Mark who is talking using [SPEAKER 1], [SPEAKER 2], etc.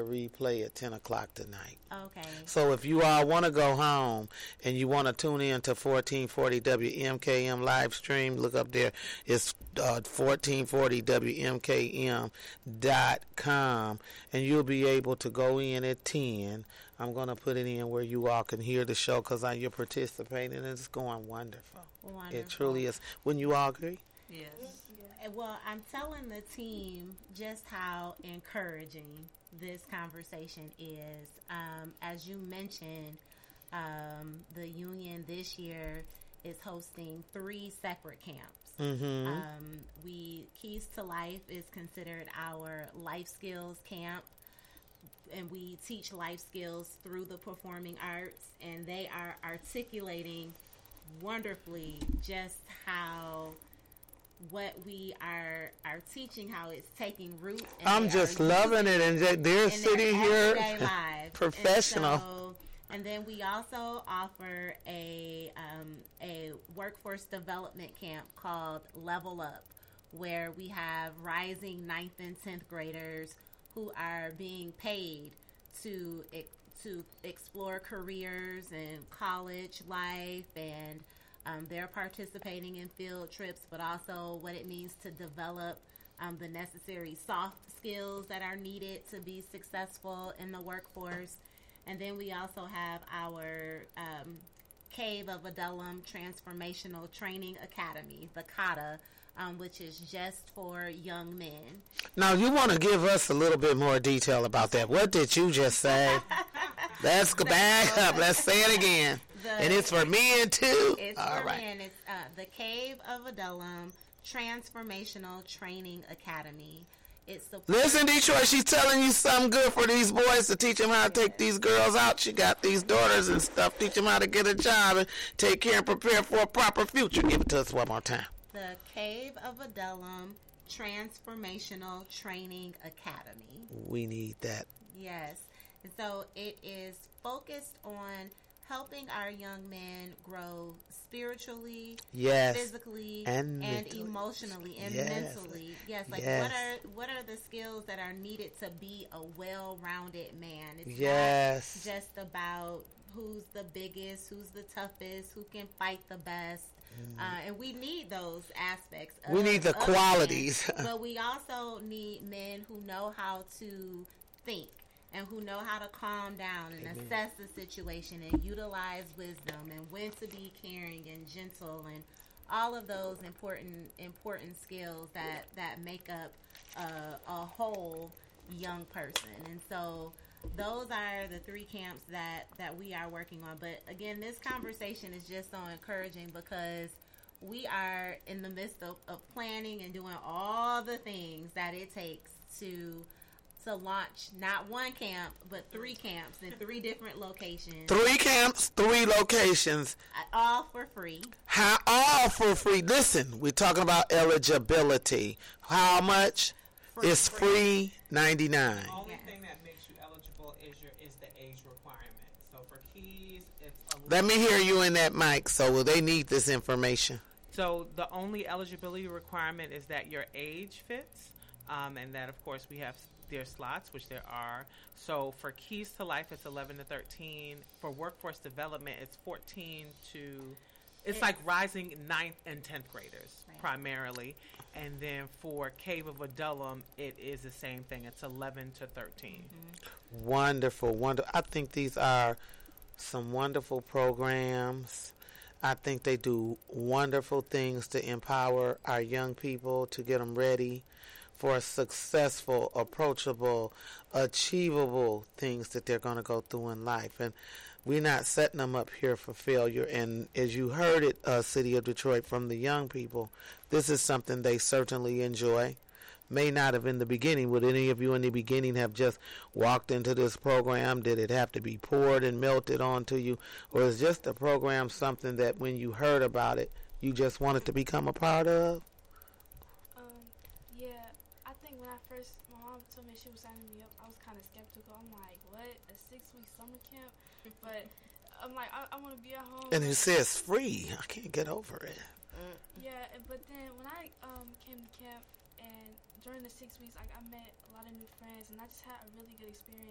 [SPEAKER 1] a replay at 10 o'clock tonight.
[SPEAKER 2] Okay.
[SPEAKER 1] So if you all want to go home and you want to tune in to 1440 WMKM live stream, look up there. It's 1440WMKM.com, and you'll be able to go in at 10. I'm going to put it in where you all can hear the show because you're participating, and it's going wonderful. It truly is. Wouldn't you all agree?
[SPEAKER 3] Yes.
[SPEAKER 2] Well, I'm telling the team just how encouraging this conversation is. As you mentioned, the union this year is hosting 3 separate camps.
[SPEAKER 1] Mm-hmm.
[SPEAKER 2] Keys to Life is considered our life skills camp, and we teach life skills through the performing arts, and they are articulating wonderfully just how what we are teaching, how it's taking root.
[SPEAKER 1] I'm just loving it, and they're sitting here professional.
[SPEAKER 2] And then we also offer a workforce development camp called Level Up, where we have rising 9th and 10th graders who are being paid to explore careers and college life, and they're participating in field trips, but also what it means to develop the necessary soft skills that are needed to be successful in the workforce. And then we also have our Cave of Adullam Transformational Training Academy, the CATA, which is just for young men.
[SPEAKER 1] Now, you want to give us a little bit more detail about that. What did you just say? Let's go back up. Let's say it again. And it's for men, too?
[SPEAKER 2] It's for men. It's the Cave of Adullam Transformational Training Academy.
[SPEAKER 1] Listen, Detroit, she's telling you something good for these boys to teach them how to take these girls out. She got these daughters and stuff. Teach them how to get a job and take care and prepare for a proper future. Give it to us one more time.
[SPEAKER 2] The Cave of Adullam Transformational Training Academy.
[SPEAKER 1] We need that.
[SPEAKER 2] Yes. And so it is focused on helping our young men grow spiritually, physically, and emotionally, and mentally. Yes, like what are the skills that are needed to be a well-rounded man? It's not just about who's the biggest, who's the toughest, who can fight the best. And we need those aspects.
[SPEAKER 1] We need the qualities.
[SPEAKER 2] Men, but we also need men who know how to think and who know how to calm down and assess the situation and utilize wisdom and when to be caring and gentle and all of those important skills that make up a whole young person. And so those are the 3 camps that we are working on. But again, this conversation is just so encouraging because we are in the midst of planning and doing all the things that it takes to launch not 1 camp, but 3 camps in 3 different locations.
[SPEAKER 1] 3 camps, 3 locations.
[SPEAKER 2] All for free.
[SPEAKER 1] All for free. Listen, we're talking about eligibility. How much? It's free $99.
[SPEAKER 3] The only thing that makes you eligible is the age requirement. So for Keys, it's
[SPEAKER 1] Let me hear you in that mic. So will they need this information?
[SPEAKER 3] So the only eligibility requirement is that your age fits, and that, of course, we have their slots, which there are. So for Keys to Life, it's 11 to 13. For workforce development, it's 14 to... It's like rising 9th and 10th graders, primarily. And then for Cave of Adullam, it is the same thing. It's 11 to 13.
[SPEAKER 1] Mm-hmm. Wonderful. I think these are some wonderful programs. I think they do wonderful things to empower our young people, to get them ready for successful, approachable, achievable things that they're going to go through in life. And we're not setting them up here for failure. And as you heard it, City of Detroit, from the young people, this is something they certainly enjoy. May not have in the beginning. Would any of you in the beginning have just walked into this program? Did it have to be poured and melted onto you? Or is just the program something that when you heard about it, you just wanted to become a part of?
[SPEAKER 4] My mom told me she was signing me up. I was kind of skeptical. I'm like, what? A 6-week summer camp? But I'm like, I want to be at home.
[SPEAKER 1] And it says free. I can't get over it.
[SPEAKER 4] Yeah, but then when I came to camp, and during the 6 weeks, I met a lot of new friends, and I just had a really good experience.